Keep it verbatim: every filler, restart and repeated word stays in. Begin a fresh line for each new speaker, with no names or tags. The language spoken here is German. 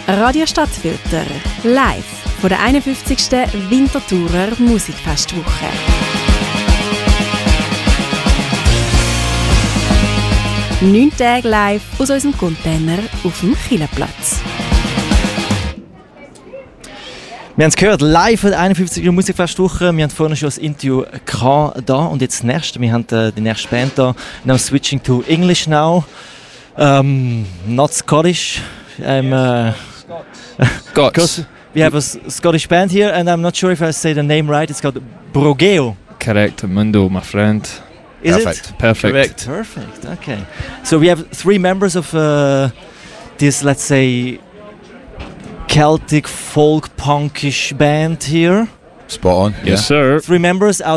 Radio Stadtfilter, live von der einundfünfzigsten Winterthurer Musikfestwoche. Neun Tage live aus unserem Container auf dem Kielerplatz.
Wir haben es gehört, live von der einundfünfzigsten Musikfestwoche. Wir haben vorhin schon das Interview gehabt, da und jetzt das nächste. Wir haben äh, die nächste Band da. Now switching to English now. Um, not Scottish. I'm, uh,
Scots.
Because we have a S- Scottish band here, and I'm not sure if I say the name right. It's called Brogeo.
Correct, Mundo, my friend.
Is
Perfect.
it?
Perfect.
Correct. Perfect. Okay. So we have three members of uh, this, let's say, Celtic folk punkish band here.
Spot on.
Yes, sir.
Three members.